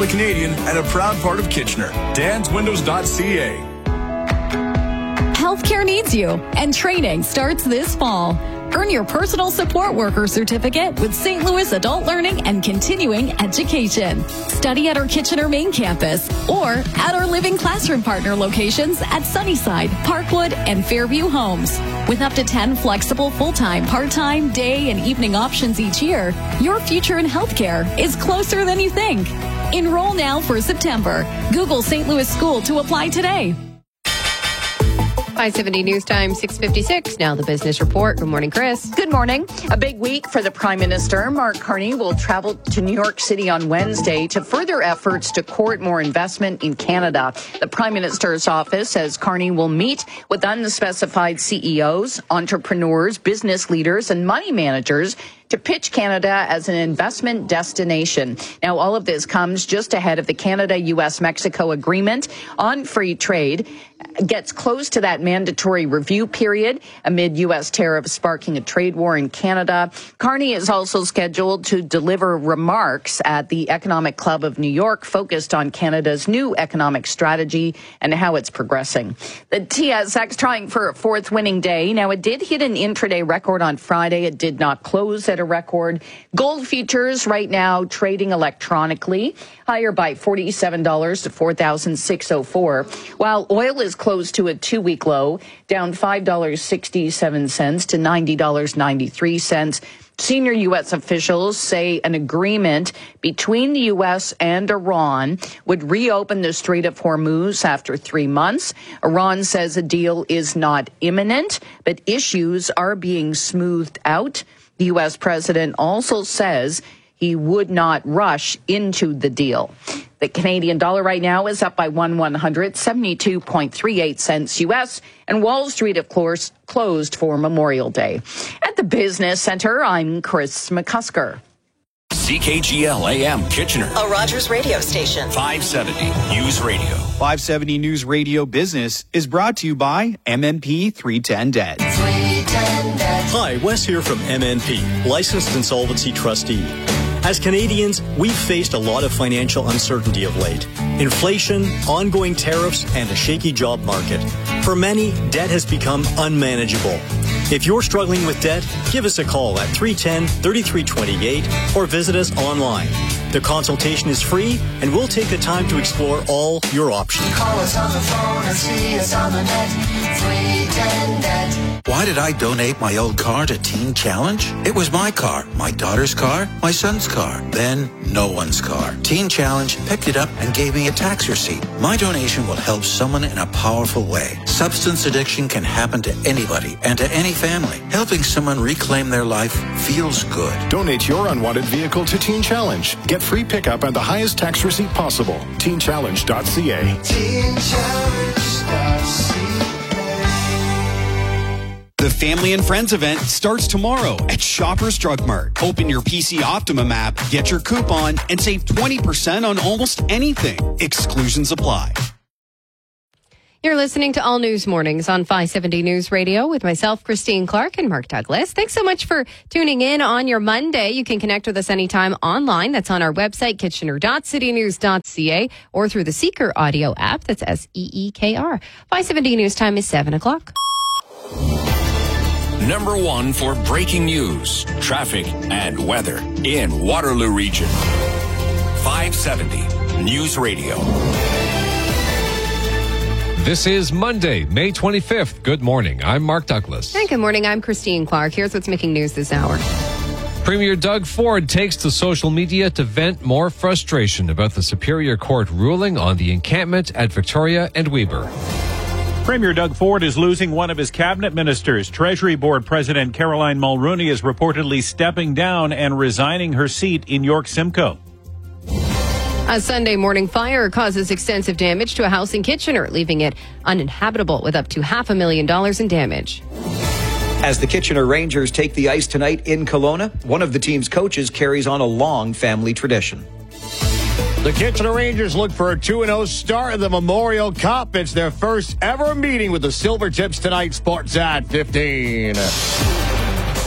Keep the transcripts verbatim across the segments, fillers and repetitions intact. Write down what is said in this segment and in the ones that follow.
The Canadian and a proud part of Kitchener. dans windows dot c a. Healthcare needs you, and training starts this fall. Earn your personal support worker certificate with Saint Louis Adult Learning and Continuing Education. Study at our Kitchener main campus or at our Living Classroom partner locations at Sunnyside, Parkwood, and Fairview Homes. With up to ten flexible full-time, part-time, day, and evening options each year, your future in healthcare is closer than you think. Enroll now for September. Google Saint Louis School to apply today. five seventy News Time, six fifty-six. Now the business report. Good morning, Chris. Good morning. A big week for the Prime Minister. Mark Carney will travel to New York City on Wednesday to further efforts to court more investment in Canada. The Prime Minister's office says Carney will meet with unspecified C E Os, entrepreneurs, business leaders, and money managers to pitch Canada as an investment destination. Now, all of this comes just ahead of the Canada-U S Mexico agreement on free trade. Gets close to that mandatory review period amid U S tariffs sparking a trade war in Canada. Carney is also scheduled to deliver remarks at the Economic Club of New York focused on Canada's new economic strategy and how it's progressing. The T S X trying for a fourth winning day. Now, it did hit an intraday record on Friday. It did not close at a record. Gold futures right now trading electronically higher by forty-seven dollars to four thousand six hundred four, while oil is close to a two-week low, down five dollars and sixty-seven cents to ninety dollars and ninety-three cents. Senior U S officials say an agreement between the U S and Iran would reopen the Strait of Hormuz after three months. Iran says a deal is not imminent, but issues are being smoothed out. The U S president also says he would not rush into the deal. The Canadian dollar right now is up by one one hundred, seventy-two point three eight cents U S, and Wall Street, of course, closed for Memorial Day. At the Business Center, I'm Chris McCusker. C K G L A M Kitchener. A Rogers radio station. five seventy News Radio. five seventy News Radio Business is brought to you by M N P three ten Debt. three ten Debt. Hi, Wes here from M N P, licensed insolvency trustee. As Canadians, we've faced a lot of financial uncertainty of late. Inflation, ongoing tariffs, and a shaky job market. For many, debt has become unmanageable. If you're struggling with debt, give us a call at three one zero, three three two eight or visit us online. The consultation is free, and we'll take the time to explore all your options. Call us on the phone or see us on the net. three ten Debt. Why did I donate my old car to Teen Challenge? It was my car, my daughter's car, my son's car, then no one's car. Teen Challenge picked it up and gave me a tax receipt. My donation will help someone in a powerful way. Substance addiction can happen to anybody and to any family. Helping someone reclaim their life feels good. Donate your unwanted vehicle to Teen Challenge. Get free pickup and the highest tax receipt possible. teen challenge dot c a. teen challenge dot c a. The Family and Friends event starts tomorrow at Shoppers Drug Mart. Open your P C Optimum app, get your coupon, and save twenty percent on almost anything. Exclusions apply. You're listening to All News Mornings on five seventy News Radio with myself, Christine Clark, and Mark Douglas. Thanks so much for tuning in on your Monday. You can connect with us anytime online. That's on our website, kitchener dot city news dot c a, or through the Seeker audio app. That's S E E K R. five seventy News Time is seven o'clock. Number one for breaking news, traffic, and weather in Waterloo Region. five seventy News Radio. This is Monday, May twenty-fifth. Good morning. I'm Mark Douglas. And good morning. I'm Christine Clark. Here's what's making news this hour. Premier Doug Ford takes to social media to vent more frustration about the Superior Court ruling on the encampment at Victoria and Weber. Premier Doug Ford is losing one of his cabinet ministers. Treasury Board President Caroline Mulroney is reportedly stepping down and resigning her seat in York Simcoe. A Sunday morning fire causes extensive damage to a house in Kitchener, leaving it uninhabitable with up to half a million dollars in damage. As the Kitchener Rangers take the ice tonight in Kelowna, one of the team's coaches carries on a long family tradition. The Kitchener Rangers look for a two and oh start in the Memorial Cup. It's their first ever meeting with the Silvertips tonight. Sports at fifteen.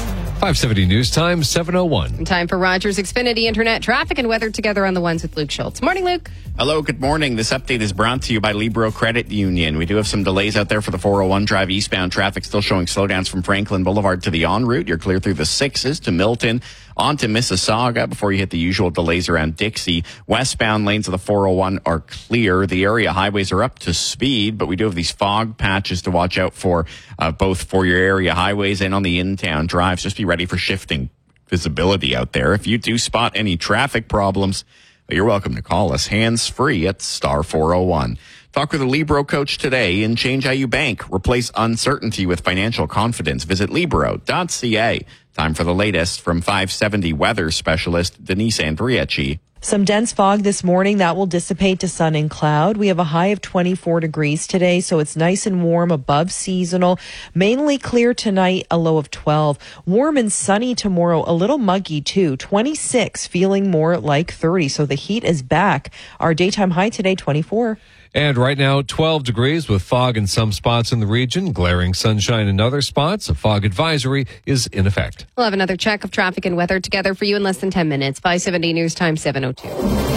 five seventy News Time, seven oh one. Time for Rogers Xfinity Internet traffic and weather together on the ones with Luke Schultz. Morning, Luke. Hello, good morning. This update is brought to you by Libro Credit Union. We do have some delays out there for the four oh one Drive eastbound traffic, still showing slowdowns from Franklin Boulevard to the en route. You're clear through the sixes to Milton, on to Mississauga before you hit the usual delays around Dixie. Westbound lanes of the four oh one are clear. The area highways are up to speed, but we do have these fog patches to watch out for, uh, both for your area highways and on the in-town drives. Just be ready for shifting visibility out there. If you do spot any traffic problems, you're welcome to call us hands-free at star four oh one. Talk with a Libro coach today and change how you bank. Replace uncertainty with financial confidence. Visit Libro dot c a. Time for the latest from five seventy weather specialist Denise Andriachi. Some dense fog this morning that will dissipate to sun and cloud. We have a high of twenty-four degrees today, so it's nice and warm, above seasonal. Mainly clear tonight, a low of twelve. Warm and sunny tomorrow, a little muggy too. twenty-six, feeling more like thirty, so the heat is back. Our daytime high today, twenty-four. And right now, twelve degrees with fog in some spots in the region, glaring sunshine in other spots. A fog advisory is in effect. We'll have another check of traffic and weather together for you in less than ten minutes. five seventy News Time, seven oh two.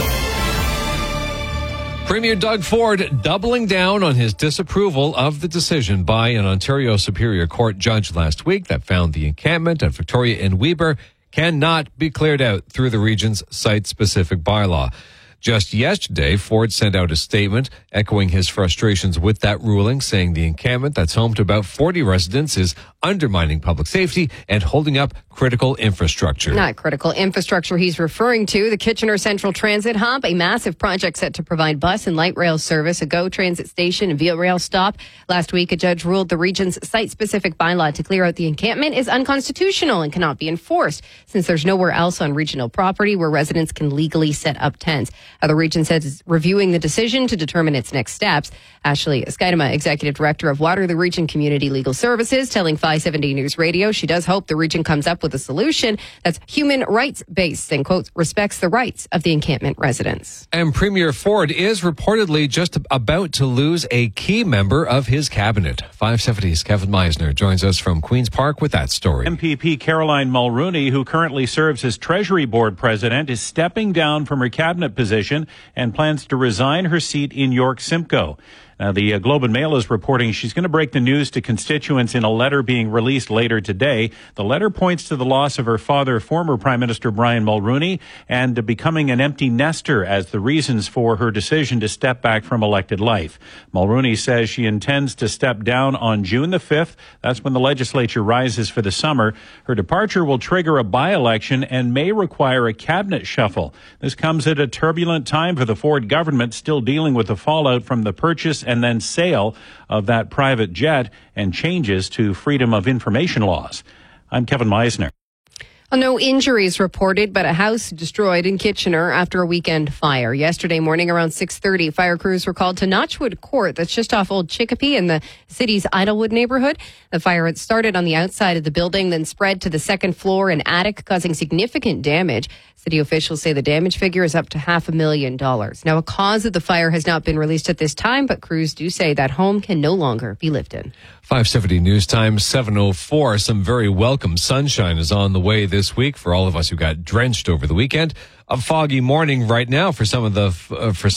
Premier Doug Ford doubling down on his disapproval of the decision by an Ontario Superior Court judge last week that found the encampment at Victoria and Weber cannot be cleared out through the region's site-specific bylaw. Just yesterday, Ford sent out a statement echoing his frustrations with that ruling, saying the encampment that's home to about forty residents is undermining public safety and holding up critical infrastructure. Not critical infrastructure he's referring to. The Kitchener Central Transit Hub, a massive project set to provide bus and light rail service, a GO transit station and Via Rail stop. Last week, a judge ruled the region's site-specific bylaw to clear out the encampment is unconstitutional and cannot be enforced, since there's nowhere else on regional property where residents can legally set up tents. Uh, the region says it's reviewing the decision to determine its next steps. Ashley Skidema, Executive Director of Waterloo Region Community Legal Services, telling five seventy News Radio she does hope the region comes up with a solution that's human rights based and, quote, respects the rights of the encampment residents. And Premier Ford is reportedly just about to lose a key member of his cabinet. five seventy's Kevin Meisner joins us from Queen's Park with that story. M P P Caroline Mulrooney, who currently serves as Treasury Board President, is stepping down from her cabinet position and plans to resign her seat in York Simcoe. Now, the uh, Globe and Mail is reporting she's going to break the news to constituents in a letter being released later today. The letter points to the loss of her father, former Prime Minister Brian Mulrooney, and to becoming an empty nester as the reasons for her decision to step back from elected life. Mulrooney says she intends to step down on June the fifth. That's when the legislature rises for the summer. Her departure will trigger a by-election and may require a cabinet shuffle. This comes at a turbulent time for the Ford government, still dealing with the fallout from the purchase and then sale of that private jet and changes to freedom of information laws. I'm Kevin Meisner. Well, no injuries reported, but a house destroyed in Kitchener after a weekend fire. Yesterday morning around six thirty, fire crews were called to Notchwood Court, that's just off Old Chicopee in the city's Idlewood neighborhood. The fire had started on the outside of the building, then spread to the second floor and attic, causing significant damage. City officials say the damage figure is up to half a million dollars. Now, a cause of the fire has not been released at this time, but crews do say that home can no longer be lived in. five seventy News Time, seven oh four. Some very welcome sunshine is on the way this week for all of us who got drenched over the weekend. A foggy morning right now for some of the uh, for